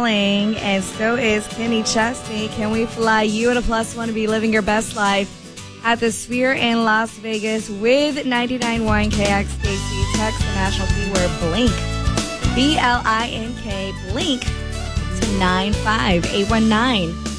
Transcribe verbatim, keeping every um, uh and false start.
calling, and so is Kenny Chesney. Can we fly you and a plus one to be living your best life at the Sphere in Las Vegas with ninety-nine point one K X K C? Text the national keyword BLINK, B L I N K, BLINK, to nine five eight one nine.